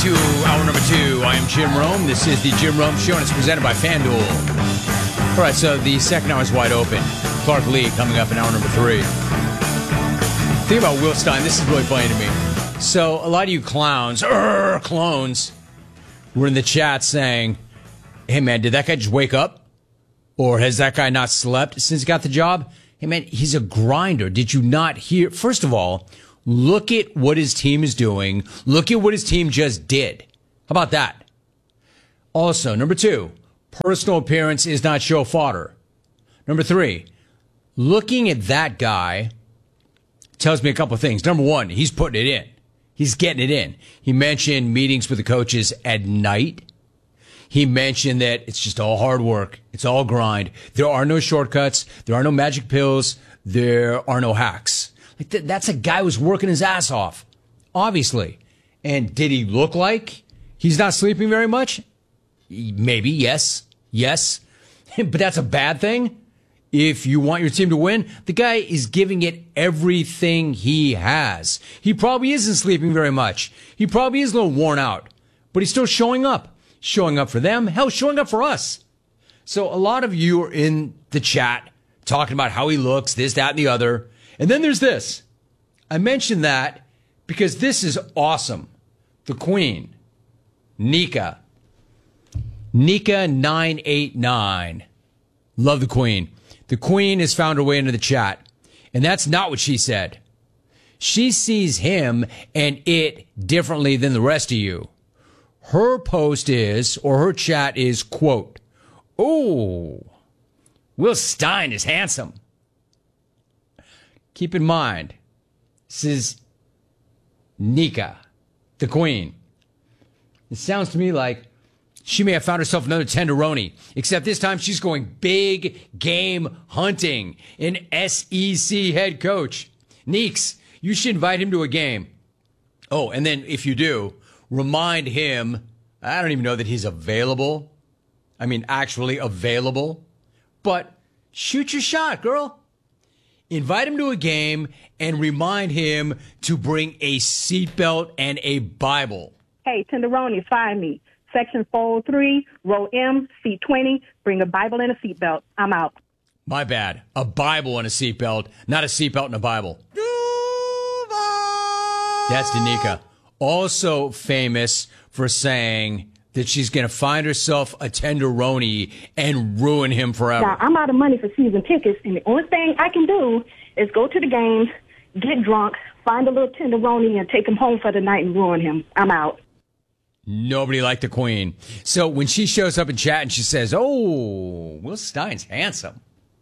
to hour number 2. I am Jim Rome. This is the Jim Rome Show, and it's presented by FanDuel. All right, so the second hour is wide open. Clark Lee coming up in hour number 3. Think about Will Stein. This is really funny to me. So a lot of you clones were in the chat saying, hey, man, did that guy just wake up? Or has that guy not slept since he got the job? Hey, man, he's a grinder. Did you not hear? First of all, look at what his team is doing. Look at what his team just did. How about that? Also, number 2, personal appearance is not show fodder. Number 3, looking at that guy tells me a couple of things. Number 1, he's putting it in. He's getting it in. He mentioned meetings with the coaches at night. He mentioned that it's just all hard work. It's all grind. There are no shortcuts. There are no magic pills. There are no hacks. That's a guy who's working his ass off, obviously. And did he look like he's not sleeping very much? Maybe, yes. But that's a bad thing. If you want your team to win, the guy is giving it everything he has. He probably isn't sleeping very much. He probably is a little worn out, but he's still showing up. Showing up for them, hell, showing up for us. So a lot of you are in the chat talking about how he looks, this, that, and the other. And then there's this. I mentioned that because this is awesome. The Queen, Nika 989. Love the Queen. The Queen has found her way into the chat. And that's not what she said. She sees him and it differently than the rest of you. Her post is, or her chat is, quote, "Oh, Will Stein is handsome." Keep in mind, this is Nika, the Queen. It sounds to me like she may have found herself another tenderoni, except this time she's going big game hunting. An SEC head coach. Neeks, you should invite him to a game. Oh, and then if you do, remind him, I don't even know that he's available. I mean, actually available. But shoot your shot, girl. Invite him to a game and remind him to bring a seatbelt and a Bible. Hey, Tenderoni, find me. Section 403, row M, seat 20. Bring a Bible and a seatbelt. I'm out. My bad. A Bible and a seatbelt, not a seatbelt and a Bible. That's Danica. Also famous for saying that she's going to find herself a tenderoni and ruin him forever. Now, I'm out of money for season tickets, and the only thing I can do is go to the games, get drunk, find a little tenderoni, and take him home for the night and ruin him. I'm out. Nobody liked the Queen. So when she shows up in chat and she says, "Oh, Will Stein's handsome,"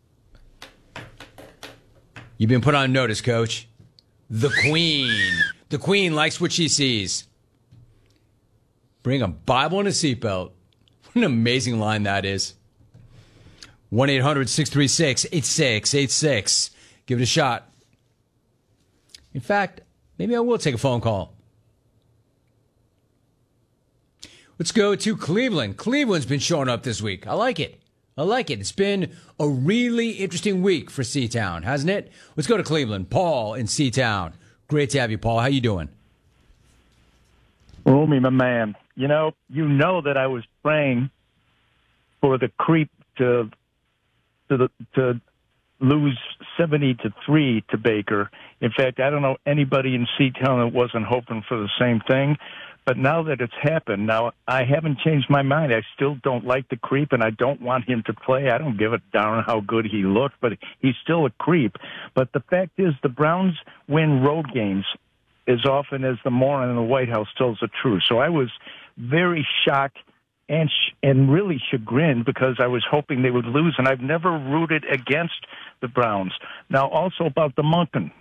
you've been put on notice, Coach. The Queen. The Queen likes what she sees. Bring a Bible and a seatbelt. What an amazing line that is. 1-800-636-8686. Give it a shot. In fact, maybe I will take a phone call. Let's go to Cleveland. Cleveland's been showing up this week. I like it. It's been a really interesting week for C-Town, hasn't it? Let's go to Cleveland. Paul in C-Town. Great to have you, Paul. How you doing? Romy, my man. You know that I was praying for the creep to lose 70-3 to Baker. In fact, I don't know anybody in C-Town that wasn't hoping for the same thing. But now that it's happened, now I haven't changed my mind. I still don't like the creep, and I don't want him to play. I don't give a darn how good he looked, but he's still a creep. But the fact is, the Browns win road games as often as the moron in the White House tells the truth. So I was very shocked and really chagrined because I was hoping they would lose, and I've never rooted against the Browns. Now, also about the Munkin.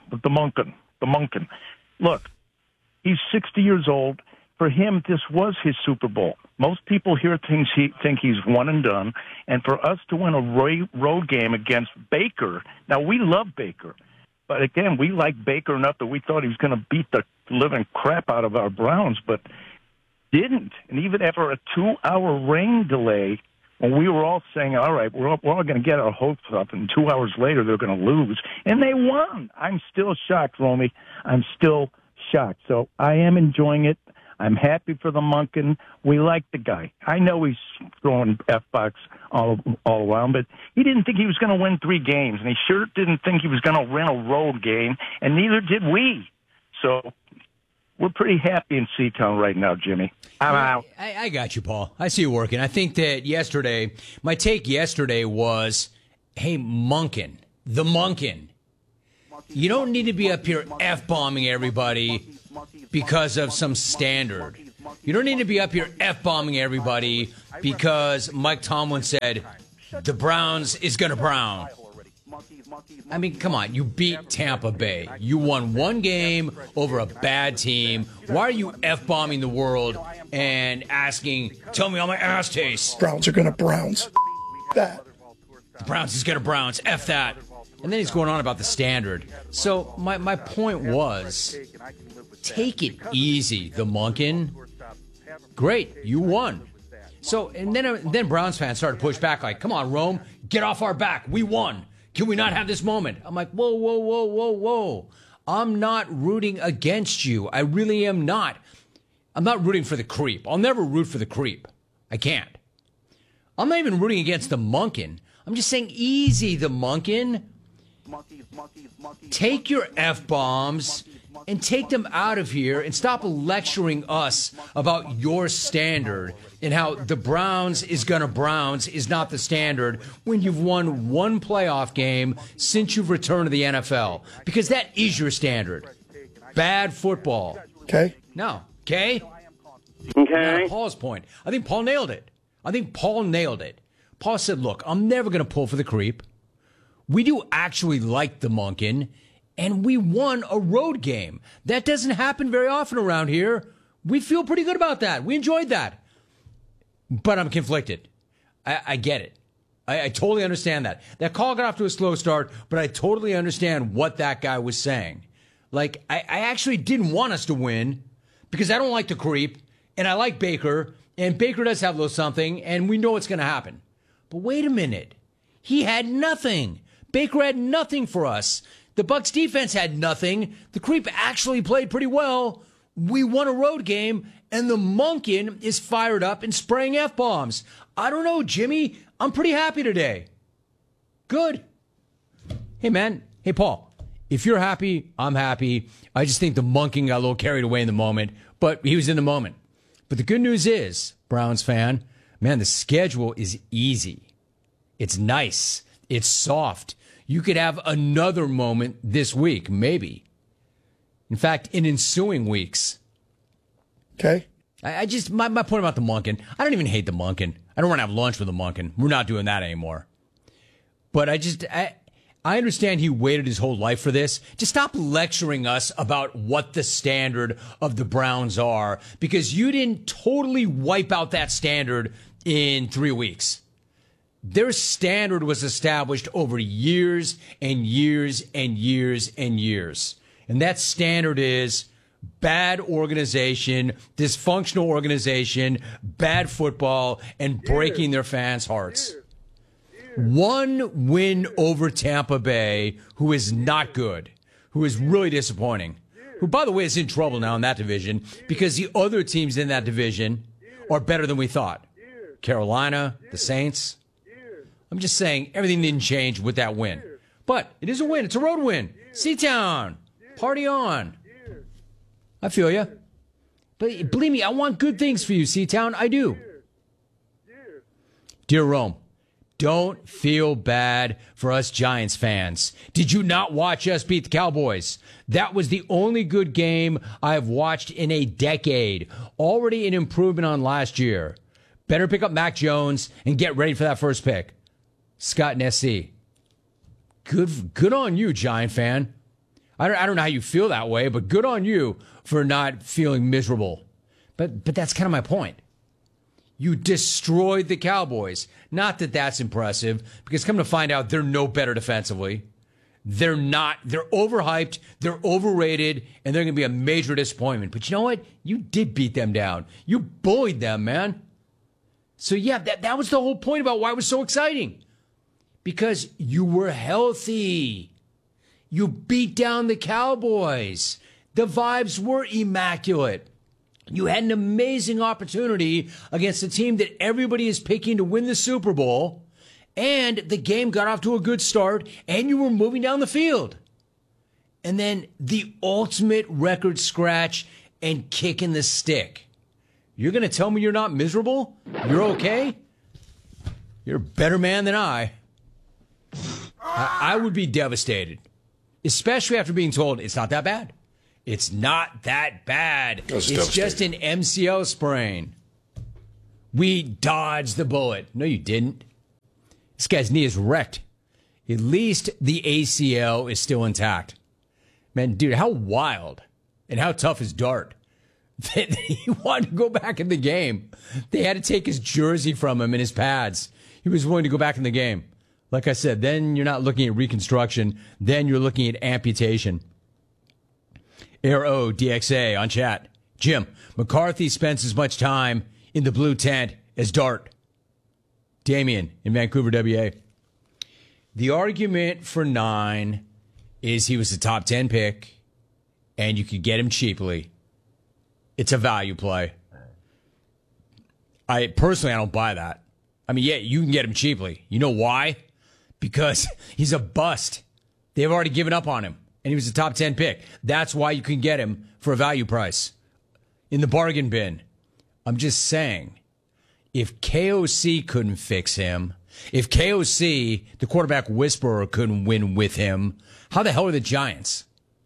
Look, he's 60 years old. For him, this was his Super Bowl. Most people here think he's one and done. And for us to win a road game against Baker, now we love Baker. But again, we like Baker enough that we thought he was going to beat the living crap out of our Browns, but didn't. And even after a 2-hour rain delay, when we were all saying, all right, we're all going to get our hopes up, and 2 hours later they're going to lose. And they won. I'm still shocked, Romy. I'm still shocked. So I am enjoying it. I'm happy for the Monken. We like the guy. I know he's throwing F-box all around, but he didn't think he was going to win 3 games, and he sure didn't think he was going to win a road game, and neither did we. So we're pretty happy in Seatown right now, Jimmy. I'm out. I got you, Paul. I see you working. I think that my take yesterday was, hey, Monken, the Monken. You don't need to be up here F-bombing everybody because of some standard. You don't need to be up here F-bombing everybody because Mike Tomlin said the Browns is going to Brown. I mean, come on. You beat Tampa Bay. You won 1 game over a bad team. Why are you F-bombing the world and asking, tell me how my ass tastes? Browns are going to Browns. That. The Browns is going to Browns. F that. And then he's going on about the standard. So my point was, take it easy, the Monken. Great, you won. So, and then Browns fans started to push back like, come on, Rome, get off our back. We won. Can we not have this moment? I'm like, whoa, whoa, whoa, whoa, whoa. I'm not rooting against you. I really am not. I'm not rooting for the creep. I'll never root for the creep. I can't. I'm not even rooting against the Monken. I'm just saying, easy, the Monken. Take your F-bombs and take them out of here and stop lecturing us about your standard and how the Browns is going to Browns is not the standard when you've won 1 playoff game since you've returned to the NFL. Because that is your standard. Bad football. Okay. No. Okay? Okay. Now, Paul's point. I think Paul nailed it. Paul said, look, I'm never going to pull for the creep. We do actually like the Monken, and we won a road game. That doesn't happen very often around here. We feel pretty good about that. We enjoyed that. But I'm conflicted. I get it. I totally understand that. That call got off to a slow start, but I totally understand what that guy was saying. Like, I actually didn't want us to win because I don't like the creep, and I like Baker, and Baker does have a little something, and we know what's going to happen. But wait a minute. He had nothing. Baker had nothing for us. The Bucs defense had nothing. The creep actually played pretty well. We won a road game, and the Monken is fired up and spraying F-bombs. I don't know, Jimmy. I'm pretty happy today. Good. Hey, man. Hey, Paul. If you're happy, I'm happy. I just think the Monken got a little carried away in the moment, but he was in the moment. But the good news is, Browns fan, man, the schedule is easy. It's nice. It's soft. You could have another moment this week, maybe. In fact, in ensuing weeks. Okay. My point about the Monken, I don't even hate the Monken. I don't want to have lunch with the Monken. We're not doing that anymore. But I understand he waited his whole life for this. Just stop lecturing us about what the standard of the Browns are, because you didn't totally wipe out that standard in 3 weeks. Their standard was established over years and years and years and years. And that standard is bad organization, dysfunctional organization, bad football, and breaking their fans' hearts. 1 win over Tampa Bay, who is not good, who is really disappointing, who, by the way, is in trouble now in that division because the other teams in that division are better than we thought. Carolina, the Saints. I'm just saying everything didn't change with that win. But it is a win. It's a road win. Seatown. Party on. I feel you. But believe me, I want good things for you, Seatown. I do. Dear Rome, don't feel bad for us Giants fans. Did you not watch us beat the Cowboys? That was the only good game I've watched in a decade. Already an improvement on last year. Better pick up Mac Jones and get ready for that first pick. Scott and SC. Good on you, Giant fan. I don't know how you feel that way, but good on you for not feeling miserable. But that's kind of my point. You destroyed the Cowboys. Not that that's impressive, because come to find out, they're no better defensively. They're not. They're overhyped. They're overrated, and they're going to be a major disappointment. But you know what? You did beat them down. You bullied them, man. So yeah, that was the whole point about why it was so exciting. Because you were healthy. You beat down the Cowboys. The vibes were immaculate. You had an amazing opportunity against a team that everybody is picking to win the Super Bowl, and the game got off to a good start, and you were moving down the field. And then the ultimate record scratch and kick in the stick. You're going to tell me you're not miserable? You're okay? You're a better man than I. I would be devastated, especially after being told it's not that bad. It's not that bad. It's just an MCL sprain. We dodged the bullet. No, you didn't. This guy's knee is wrecked. At least the ACL is still intact. Man, dude, how wild and how tough is Dart that he wanted to go back in the game. They had to take his jersey from him and his pads. He was willing to go back in the game. Like I said, then you're not looking at reconstruction. Then you're looking at amputation. Aero DXA on chat. Jim, McCarthy spends as much time in the blue tent as Dart. Damien in Vancouver, WA. The argument for 9 is he was a top 10 pick and you could get him cheaply. It's a value play. I don't buy that. I mean, yeah, you can get him cheaply. You know why? Because he's a bust. They've already given up on him, and he was a top 10 pick. That's why you can get him for a value price in the bargain bin. I'm just saying, if KOC couldn't fix him, if KOC, the quarterback whisperer, couldn't win with him, how the hell are the Giants?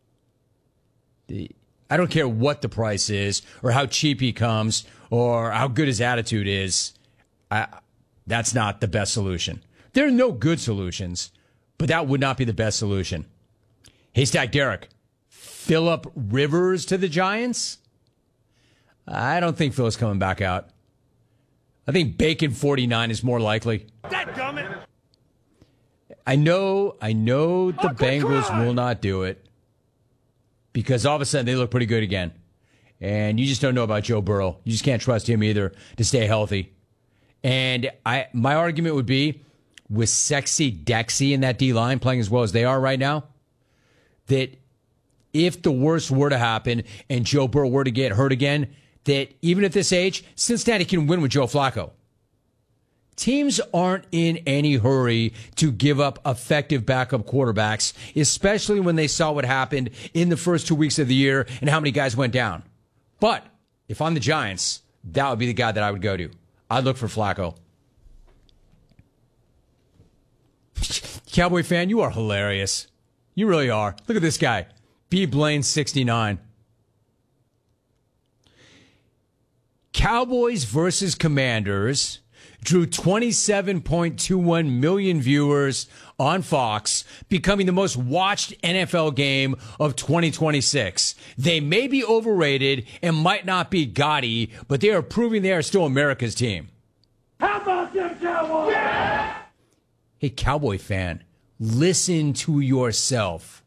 I don't care what the price is or how cheap he comes or how good his attitude is. That's not the best solution. There are no good solutions, but that would not be the best solution. Haystack Derek, Phillip Rivers to the Giants? I don't think Phil's coming back out. I think Bacon 49 is more likely. Dadgummit! I know the Bengals will not do it because all of a sudden they look pretty good again. And you just don't know about Joe Burrow. You just can't trust him either to stay healthy. And my argument would be, with Sexy Dexy in that D-line playing as well as they are right now, that if the worst were to happen and Joe Burrow were to get hurt again, that even at this age, Cincinnati can win with Joe Flacco. Teams aren't in any hurry to give up effective backup quarterbacks, especially when they saw what happened in the first 2 weeks of the year and how many guys went down. But if I'm the Giants, that would be the guy that I would go to. I'd look for Flacco. Cowboy fan, you are hilarious. You really are. Look at this guy. B. Blaine 69. Cowboys versus Commanders drew 27.21 million viewers on Fox, becoming the most watched NFL game of 2026. They may be overrated and might not be gaudy, but they are proving they are still America's team. How about them Cowboys? Yeah! Hey, Cowboy fan, listen to yourself.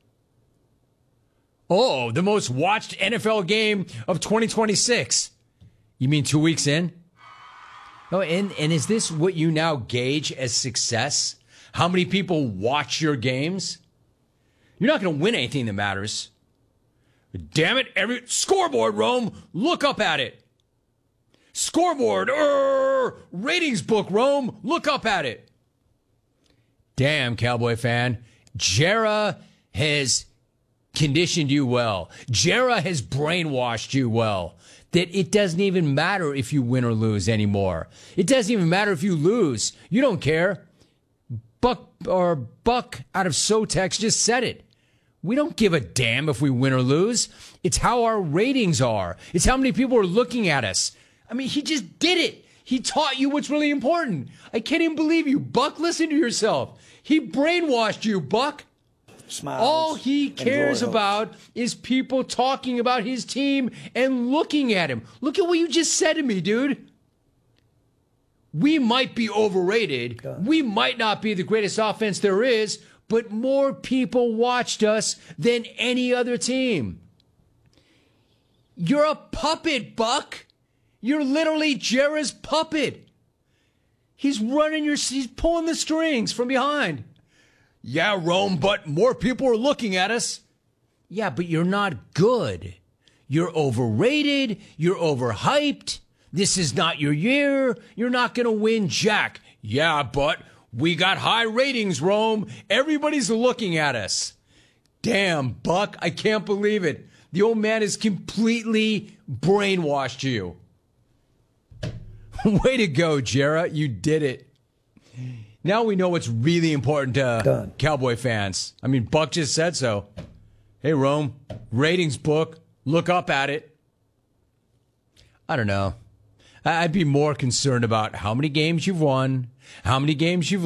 Oh, the most watched NFL game of 2026. You mean 2 weeks in? Oh, and is this what you now gauge as success? How many people watch your games? You're not going to win anything that matters. Damn it, every scoreboard, Rome, look up at it. Scoreboard, ratings book, Rome, look up at it. Damn, Cowboy fan, Jera has conditioned you well. Jera has brainwashed you well. That it doesn't even matter if you win or lose anymore. It doesn't even matter if you lose. You don't care. Buck out of Sotex just said it. We don't give a damn if we win or lose. It's how our ratings are. It's how many people are looking at us. I mean, he just did it. He taught you what's really important. I can't even believe you. Buck, listen to yourself. He brainwashed you, Buck. Smiles. All he cares about is people talking about his team and looking at him. Look at what you just said to me, dude. We might be overrated. God. We might not be the greatest offense there is, but more people watched us than any other team. You're a puppet, Buck. You're literally Jera's puppet. He's pulling the strings from behind. Yeah, Rome, but more people are looking at us. Yeah, but you're not good. You're overrated. You're overhyped. This is not your year. You're not going to win jack. Yeah, but we got high ratings, Rome. Everybody's looking at us. Damn, Buck, I can't believe it. The old man has completely brainwashed you. Way to go, Jarrah. You did it. Now we know what's really important to Cowboy fans. I mean, Buck just said so. Hey, Rome, ratings book. Look up at it. I don't know. I'd be more concerned about how many games you've won, how many games you've